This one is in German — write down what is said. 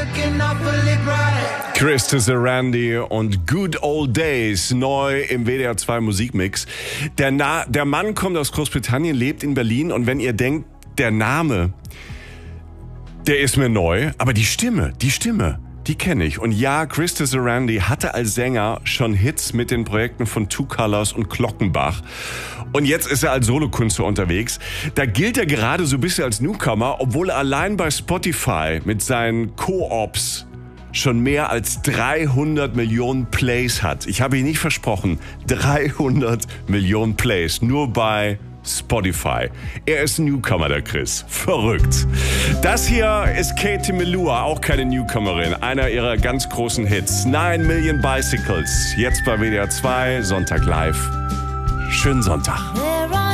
Chris Randy und Good Old Days, neu im WDR 2 Musikmix. Der Mann kommt aus Großbritannien, lebt in Berlin, und wenn ihr denkt, der Name, der ist mir neu, aber die Stimme, die kenne ich. Und ja, Chris Randy hatte als Sänger schon Hits mit den Projekten von Two Colors und Glockenbach. Und jetzt ist er als Solokünstler unterwegs. Da gilt er gerade so ein bisschen als Newcomer, obwohl er allein bei Spotify mit seinen Co-Ops schon mehr als 300 Millionen Plays hat. Ich habe ihn nicht versprochen. 300 Millionen Plays, nur bei Spotify. Er ist ein Newcomer, der Chris. Verrückt. Das hier ist Katie Melua, auch keine Newcomerin. Einer ihrer ganz großen Hits. 9 Million Bicycles. Jetzt bei WDR 2, Sonntag live. Schönen Sonntag.